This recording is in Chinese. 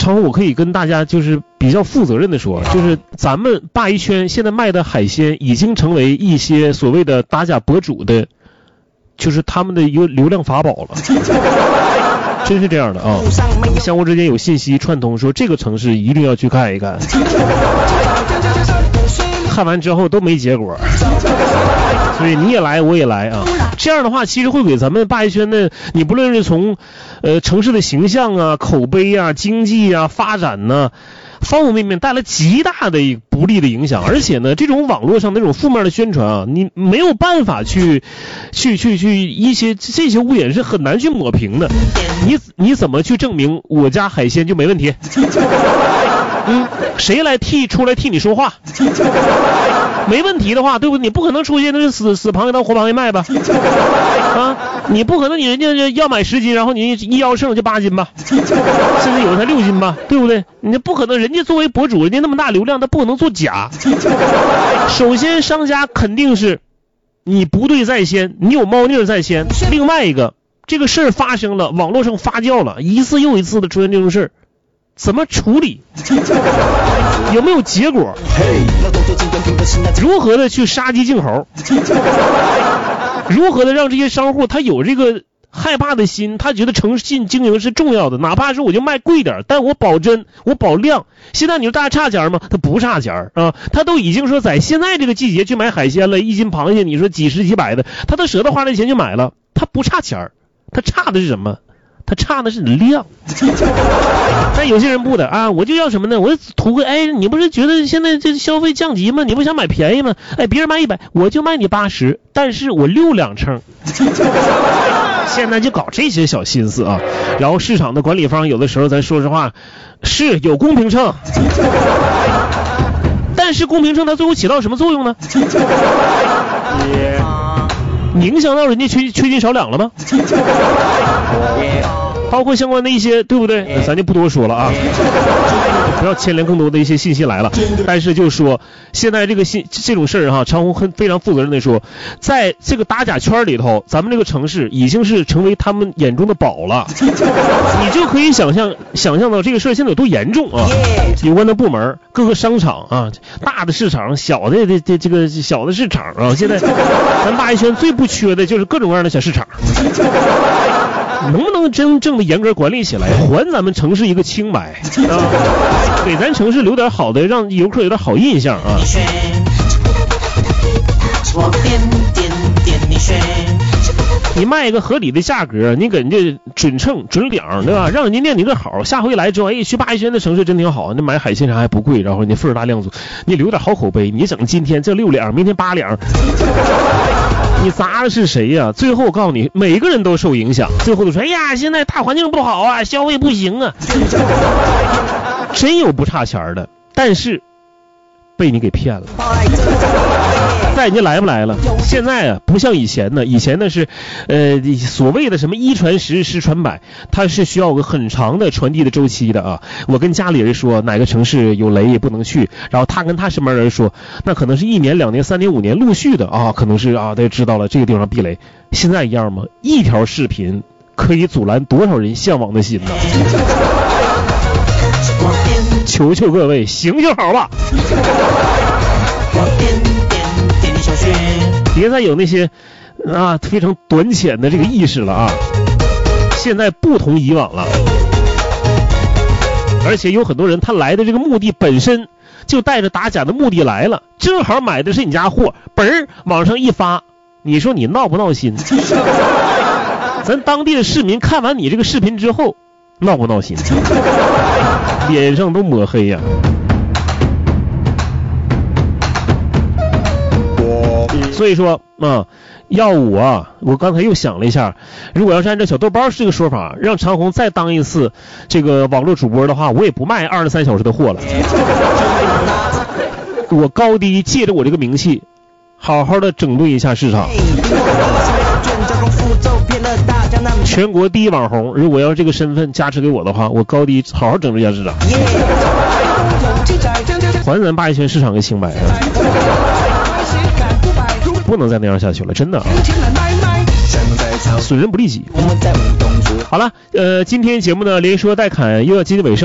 常我可以跟大家就是比较负责任的说，就是咱们鲅鱼圈现在卖的海鲜已经成为一些所谓的打假博主的，就是他们的一个流量法宝了。真是这样的啊！相互之间有信息串通，说这个城市一定要去看一看，看完之后都没结果，所以你也来我也来啊！这样的话其实会给咱们鲅鱼圈的，你不论是从城市的形象啊、口碑啊、经济啊、发展呢、方方面面带来极大的不利的影响。而且呢，这种网络上那种负面的宣传啊，你没有办法去一些这些污点是很难去抹平的。你怎么去证明我家海鲜就没问题？谁出来替你说话？没问题的话，对不对？你不可能出现那是死螃蟹当活螃蟹卖吧？啊，你不可能人家要买10斤，然后你一腰秤就8斤吧，甚至有的才6斤吧，对不对？你不可能，人家作为博主，人家那么大流量，他不可能做假。首先，商家肯定是你不对在先，你有猫腻在先。另外一个，这个事儿发生了，网络上发酵了，一次又一次的出现这种事儿。怎么处理？有没有结果？如何的去杀鸡儆猴？如何的让这些商户他有这个害怕的心，他觉得诚信经营是重要的，哪怕是我就卖贵点，但我保真，我保量。现在你说大家差钱吗？他不差钱啊，他都已经说在现在这个季节去买海鲜了，1斤螃蟹你说几十几百的，他都舍得花这钱去买了，他不差钱，他差的是什么？他差的是量。但有些人不的啊，我就要什么呢？我图个你不是觉得现在这消费降级吗？你不想买便宜吗？别人卖100，我就卖你80，但是我6两秤。现在就搞这些小心思啊。然后市场的管理方有的时候咱说实话是有公平秤，但是公平秤它最后起到什么作用呢？影响到人家缺斤少两了吗？包括相关的一些，对不对？咱就不多说了啊，不要牵连更多的一些信息来了。但是就是说，现在这种事儿哈，长虹非常负责任的说，在这个打假圈里头，咱们这个城市已经是成为他们眼中的宝了。你就可以想象到这个事儿现在有多严重啊！有关的部门、各个商场啊，大的市场、小的这个小的市场啊，现在咱鲅鱼圈最不缺的就是各种各样的小市场。能不能真正的严格管理起来，还咱们城市一个清白啊，给咱城市留点好的，让游客有点好印象啊。你卖一个合理的价格，你给人家准称准两，对吧？让人家念你个好，下回来之后，去鲅鱼圈的城市真挺好，那买海鲜啥还不贵，然后你份儿大量足，你留点好口碑，你整今天这6两，明天8两。你砸的是谁呀？最后我告诉你，每个人都受影响。最后都说，现在大环境不好啊，消费不行啊。真有不差钱的，但是被你给骗了。再人家来不来了？现在啊，不像以前呢，以前呢是所谓的什么1传10，10传100，它是需要个很长的传递的周期的啊。我跟家里人说哪个城市有雷也不能去，然后他跟他身边人说，那可能是1年、2年、3年、5年陆续的啊，可能是啊，他就知道了这个地方避雷。现在一样吗？一条视频可以阻拦多少人向往的心呢？求求各位行就好了。别再有那些非常短浅的这个意识了啊！现在不同以往了，而且有很多人他来的这个目的本身就带着打假的目的来了，正好买的是你家货，往上一发，你说你闹不闹心？咱当地的市民看完你这个视频之后，闹不闹心？脸上都抹黑呀！所以说要我刚才又想了一下，如果要是按照小豆包这个说法，让长虹再当一次这个网络主播的话，我也不卖23小时的货了。我高低借着我这个名气，好好的整顿一下市场。全国第一网红，如果要这个身份加持给我的话，我高低好好整顿一下市场，还咱鲅鱼圈市场个清白啊！不能再那样下去了，真的啊，损人不利己。好了，今天节目呢连说带侃又要接近尾声。